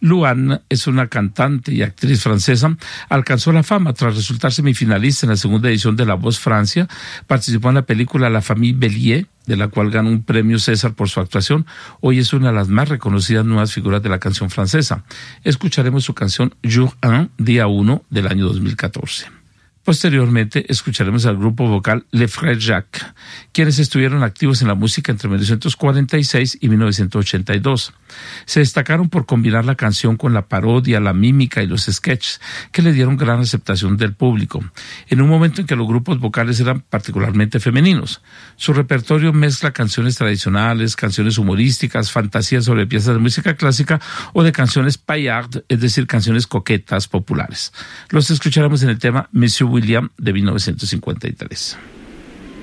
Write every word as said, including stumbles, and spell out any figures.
Luan es una cantante y actriz francesa. Alcanzó la fama tras resultar semifinalista en la segunda edición de La Voz Francia. Participó en la película La Famille Bélier, de la cual ganó un premio César por su actuación. Hoy es una de las más reconocidas nuevas figuras de la canción francesa. Escucharemos su canción Jour un, día uno, del año dos mil catorce. Posteriormente, escucharemos al grupo vocal Les Frères Jacques, quienes estuvieron activos en la música entre mil novecientos cuarenta y seis y mil novecientos ochenta y dos. Se destacaron por combinar la canción con la parodia, la mímica y los sketches, que le dieron gran aceptación del público, en un momento en que los grupos vocales eran particularmente femeninos. Su repertorio mezcla canciones tradicionales, canciones humorísticas, fantasías sobre piezas de música clásica o de canciones paillardes, es decir, canciones coquetas populares. Los escucharemos en el tema Monsieur William de mil novecientos cincuenta y tres.